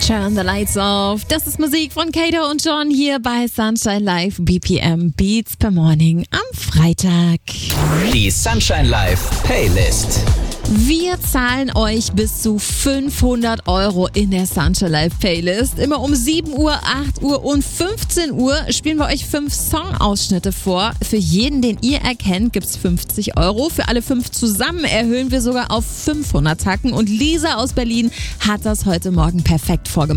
Turn the lights off. Das ist Musik von Kato und John hier bei Sunshine Live BPM Beats per Morning am Freitag. Die Sunshine Live Playlist. Wir zahlen euch bis zu 500 € in der Sunshine Live Playlist. Immer um 7 Uhr, 8 Uhr und 15 Uhr spielen wir euch 5 Songausschnitte vor. Für jeden, den ihr erkennt, gibt's 50 €. Für alle 5 zusammen erhöhen wir sogar auf 500 Tacken. Und Lisa aus Berlin hat das heute Morgen perfekt vorgemacht.